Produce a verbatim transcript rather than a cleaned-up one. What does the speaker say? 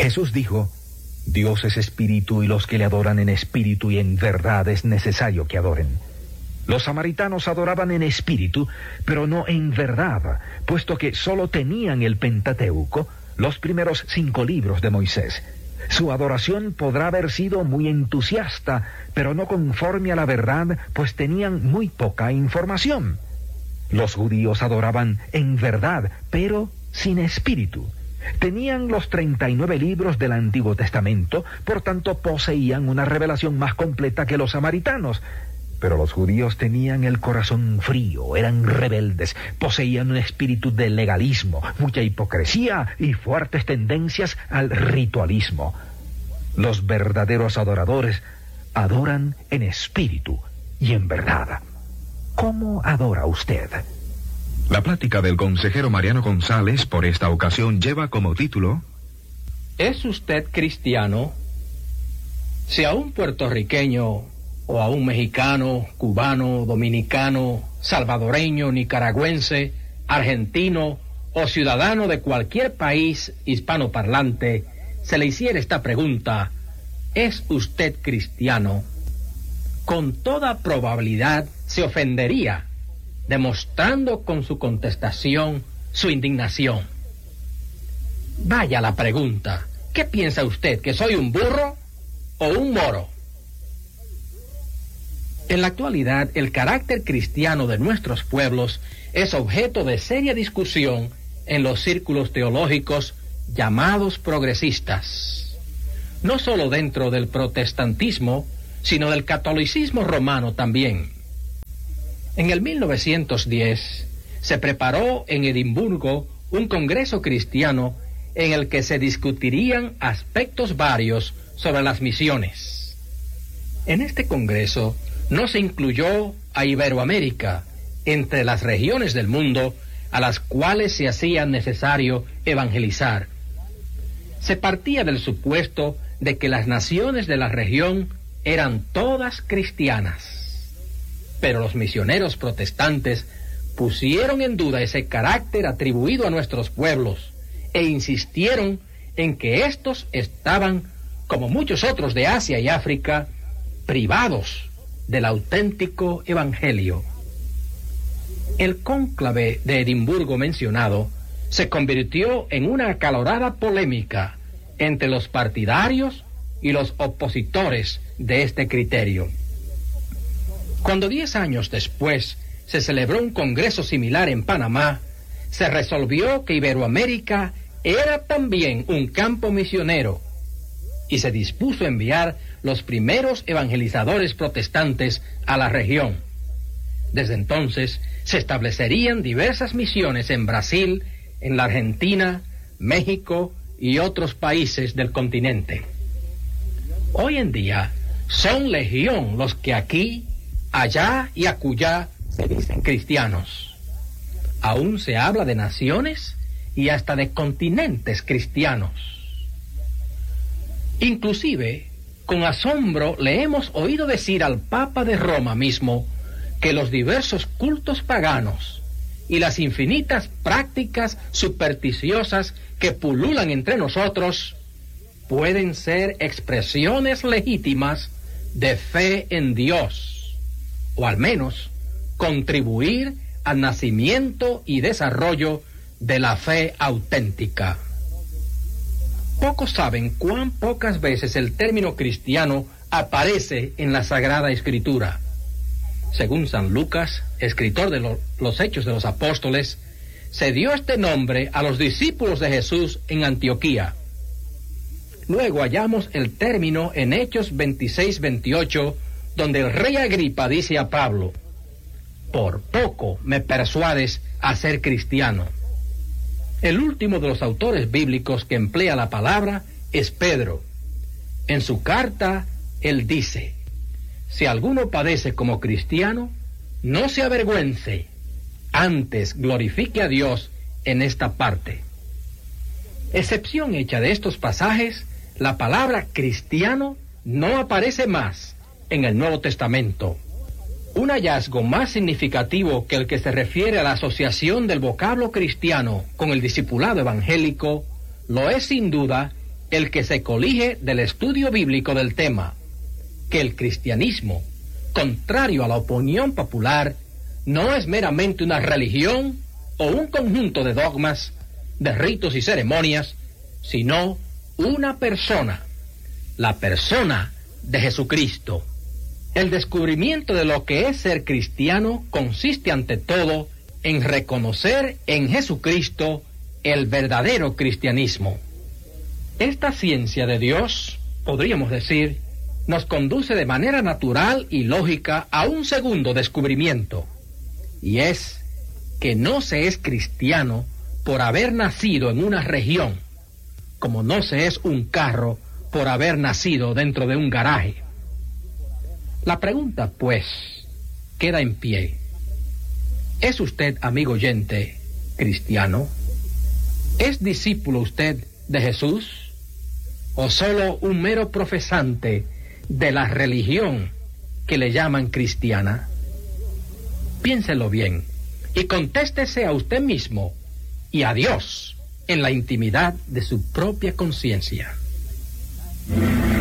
Jesús dijo: Dios es espíritu y los que le adoran en espíritu y en verdad es necesario que adoren. Los samaritanos adoraban en espíritu, pero no en verdad, puesto que solo tenían el Pentateuco, los primeros cinco libros de Moisés. Su adoración podrá haber sido muy entusiasta, pero no conforme a la verdad, pues tenían muy poca información. Los judíos adoraban en verdad, pero sin espíritu. Tenían los treinta y nueve libros del Antiguo Testamento, por tanto poseían una revelación más completa que los samaritanos. Pero los judíos tenían el corazón frío, eran rebeldes, poseían un espíritu de legalismo, mucha hipocresía y fuertes tendencias al ritualismo. Los verdaderos adoradores adoran en espíritu y en verdad. ¿Cómo adora usted? La plática del consejero Mariano González por esta ocasión lleva como título: ¿Es usted cristiano? Si a un puertorriqueño o a un mexicano, cubano, dominicano, salvadoreño, nicaragüense, argentino o ciudadano de cualquier país hispanoparlante se le hiciera esta pregunta: ¿es usted cristiano?, con toda probabilidad se ofendería, demostrando con su contestación su indignación. Vaya la pregunta: ¿qué piensa usted, que soy un burro o un moro? En la actualidad, el carácter cristiano de nuestros pueblos es objeto de seria discusión en los círculos teológicos llamados progresistas, no solo dentro del protestantismo, sino del catolicismo romano también. En el mil novecientos diez se preparó en Edimburgo un congreso cristiano en el que se discutirían aspectos varios sobre las misiones. En este congreso no se incluyó a Iberoamérica entre las regiones del mundo a las cuales se hacía necesario evangelizar. Se partía del supuesto de que las naciones de la región eran todas cristianas. Pero los misioneros protestantes pusieron en duda ese carácter atribuido a nuestros pueblos e insistieron en que éstos estaban, como muchos otros de Asia y África, privados del auténtico evangelio. El cónclave de Edimburgo mencionado se convirtió en una acalorada polémica entre los partidarios y los opositores de este criterio. Cuando diez años después se celebró un congreso similar en Panamá, se resolvió que Iberoamérica era también un campo misionero y se dispuso a enviar los primeros evangelizadores protestantes a la región. Desde entonces se establecerían diversas misiones en Brasil, en la Argentina, México y otros países del continente. Hoy en día son legión los que aquí, allá y acullá se dicen cristianos. Aún se habla de naciones y hasta de continentes cristianos. Inclusive, con asombro le hemos oído decir al Papa de Roma mismo que los diversos cultos paganos y las infinitas prácticas supersticiosas que pululan entre nosotros pueden ser expresiones legítimas de fe en Dios, o al menos contribuir al nacimiento y desarrollo de la fe auténtica. Pocos saben cuán pocas veces el término cristiano aparece en la Sagrada Escritura. Según San Lucas, escritor de lo, los Hechos de los Apóstoles, se dio este nombre a los discípulos de Jesús en Antioquía. Luego hallamos el término en Hechos veintiséis veintiocho, donde el rey Agripa dice a Pablo: por poco me persuades a ser cristiano. El último de los autores bíblicos que emplea la palabra es Pedro. En su carta, él dice: si alguno padece como cristiano, no se avergüence, antes glorifique a Dios en esta parte. Excepción hecha de estos pasajes, la palabra cristiano no aparece más en el Nuevo Testamento. Un hallazgo más significativo que el que se refiere a la asociación del vocablo cristiano con el discipulado evangélico lo es sin duda el que se colige del estudio bíblico del tema, que el cristianismo, contrario a la opinión popular, no es meramente una religión o un conjunto de dogmas, de ritos y ceremonias, sino una persona, la persona de Jesucristo. El descubrimiento de lo que es ser cristiano consiste ante todo en reconocer en Jesucristo el verdadero cristianismo. Esta ciencia de Dios, podríamos decir, nos conduce de manera natural y lógica a un segundo descubrimiento, y es que no se es cristiano por haber nacido en una región, como no se es un carro por haber nacido dentro de un garaje. La pregunta, pues, queda en pie. ¿Es usted, amigo oyente, cristiano? ¿Es discípulo usted de Jesús? ¿O solo un mero profesante de la religión que le llaman cristiana? Piénselo bien y contéstese a usted mismo y a Dios en la intimidad de su propia conciencia.